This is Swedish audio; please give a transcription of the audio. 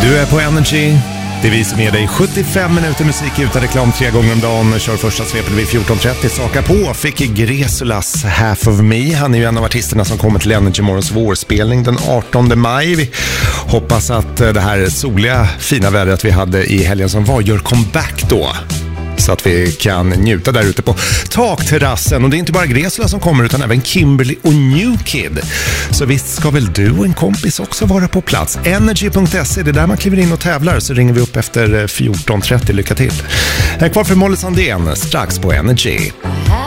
Du är på Energy. Det är vi som ger dig 75 minuter musik utan reklam 3 gånger om dagen. Kör första svepet vid 14.30. Saka på fick Gresulas Half of Me. Han är ju en av artisterna som kommer till Energy Morgons vårspelning den 18 maj. Vi hoppas att det här soliga, fina vädret vi hade i helgen som var gör comeback då. Så att vi kan njuta där ute på takterrassen. Och det är inte bara Gresula som kommer utan även Kimberly och New Kid. Så visst ska väl du och en kompis också vara på plats. Energy.se, det är där man kliver in och tävlar. Så ringer vi upp efter 14.30. Lycka till. Här kvar för Molly Sandén strax på Energy.